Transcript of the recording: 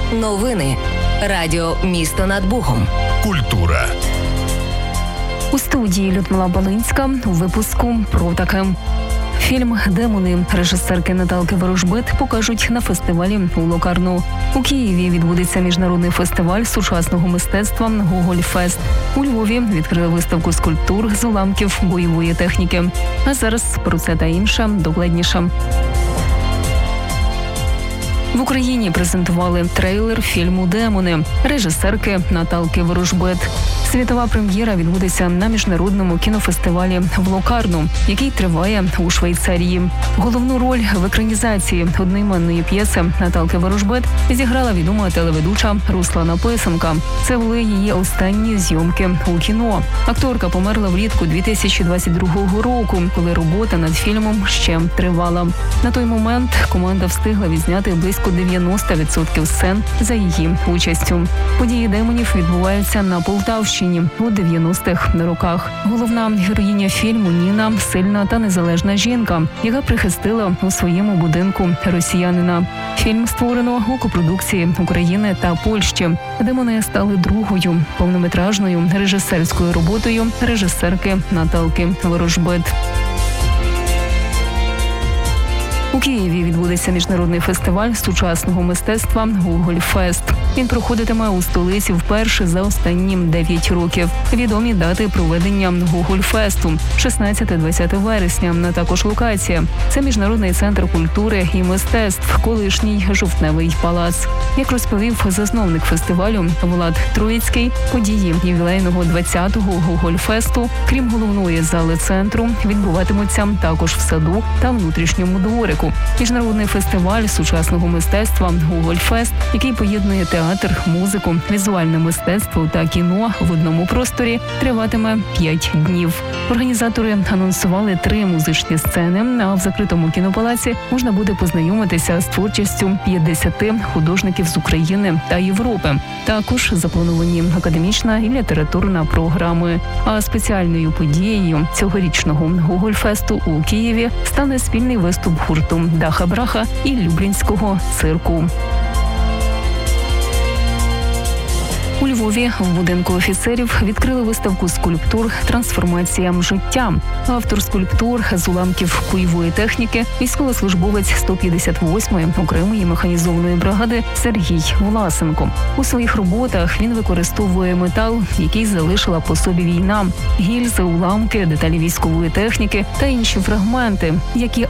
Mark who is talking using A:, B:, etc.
A: Новини. Радіо «Місто над Богом».
B: Культура.
C: У студії Людмила Балинська. У випуску про таке. Фільм «Демони» режисерки Наталки Ворожбит покажуть на фестивалі у Локарно. У Києві відбудеться міжнародний фестиваль сучасного мистецтва «Гоголь-фест». У Львові відкрили виставку скульптур з уламків бойової техніки. А зараз про це та інше докладніше. В Україні презентували трейлер фільму «Демони» режисерки Наталки Ворожбит. Світова прем'єра відбудеться на міжнародному кінофестивалі в Локарно, який триває у Швейцарії. Головну роль в екранізації одноіменної п'єси Наталки Ворожбит зіграла відома телеведуча Руслана Писанка. Це були її останні зйомки у кіно. Акторка померла влітку 2022 року, коли робота над фільмом ще тривала. На той момент команда встигла відзняти близько 90% сцен за її участю. Події «Демонів» відбуваються на Полтавщині у 90-х роках. Головна героїня фільму Ніна – сильна та незалежна жінка, яка прихистила у своєму будинку росіянина. Фільм створено у копродукції України та Польщі. «Демони» стали другою повнометражною режисерською роботою режисерки Наталки Ворожбит. У Києві відбудеться міжнародний фестиваль сучасного мистецтва «Гоголь-фест». Він проходитиме у столиці вперше за останні 9 років. Відомі дати проведення «Гоголь-фесту» – 16-20 вересня, а також локація. Це Міжнародний центр культури і мистецтв, колишній Жовтневий палац. Як розповів засновник фестивалю Влад Троїцький, події ювілейного 20-го «Гоголь-фесту», крім головної зали центру, відбуватимуться також в саду та внутрішньому дворику. Міжнародний фестиваль сучасного мистецтва «Гоголь-фест», який поєднує театр, музику, візуальне мистецтво та кіно в одному просторі, триватиме 5 днів. Організатори анонсували 3 музичні сцени, а в закритому кінопалаці можна буде познайомитися з творчістю 50 художників з України та Європи. Також заплановані академічна і літературна програми. А спеціальною подією цьогорічного «Гоголь-фесту» у Києві стане спільний виступ гурту «Даха Браха» і Люблінського цирку. У Львові в будинку офіцерів відкрили виставку скульптур «Трансформація життя». Автор скульптур з уламків бойової техніки – військовослужбовець 158-ї окремої механізованої бригади Сергій Власенко. У своїх роботах він використовує метал, який залишила по собі війна, гільзи, уламки, деталі військової техніки та інші фрагменти, які